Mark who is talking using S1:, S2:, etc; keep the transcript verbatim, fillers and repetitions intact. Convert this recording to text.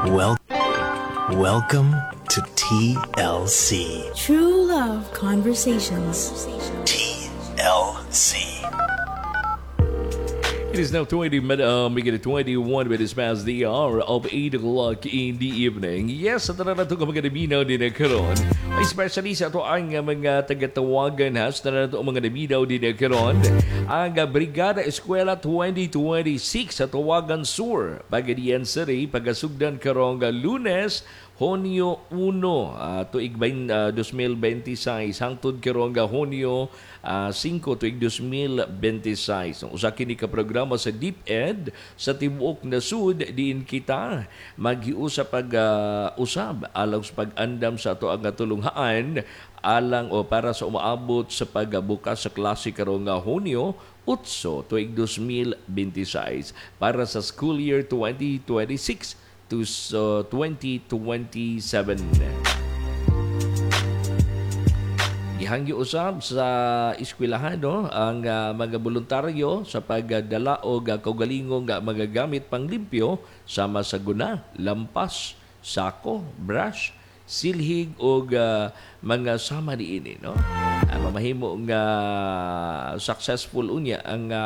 S1: Well, welcome to T L C.
S2: True Love Conversations.
S1: T L C.
S3: It is now twenty minutes, um, we get twenty-one minutes past the hour of eight o'clock in the evening. Yes, sa tanan na ito kapag naminaw din na karon. Especially sa ito ang mga taga-tawagan ha, sa tanan na ito ang mga naminaw din na karon. Ang Brigada Eskwela twenty twenty-six sa Tawagan Sur, Pagadian City, pagasugdan karong Lunes, Hunyo uno, uh, tuig uh, twenty twenty-six, hangtod karong Hunyo uh, five, tuig twenty twenty-six. Ang usa kini ka programa sa DepEd sa tibuok na sud, diin kita maghiusa pag uh, usab alang sa pag-andam sa ato ang tulunghaan alang o para sa umaabot sa pagbukas sa klase karong Hunyo eight, tuig twenty twenty-six para sa school year twenty twenty-six to uh, twenty twenty-seven. Gihangyo usab sa eskwelahan no, ang uh, mga voluntaryo sa pagdala og uh, kaugalingong uh, magagamit panglimpyo sama sa guna, lampas, sako, brush, silhig og uh, mga sama niini no. Uh, mamahimo nga uh, successful unya ang uh,